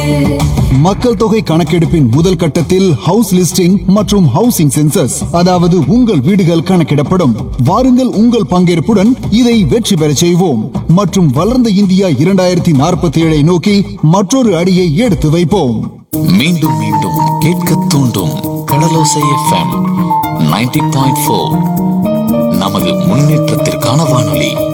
மக்கள் தொகை கணக்கெடுப்பின் முதல் கட்டத்தில் ஹவுஸ் லிஸ்டிங் மற்றும் ஹவுசிங் சென்சஸ், அதாவது உங்கள் வீடுகள் கணக்கிடப்படும். வாருங்கள், உங்கள் பங்கேற்புடன் இதை வெற்றி பெற செய்வோம் மற்றும் வளர்ந்த இந்தியா 2047 நோக்கி மற்றொரு அடியை எடுத்து வைப்போம். மீண்டும் மீண்டும் கேட்க தூண்டும் கடலோசை FM 90.4 நமது முன்னேற்றத்திற்கான வானொலி.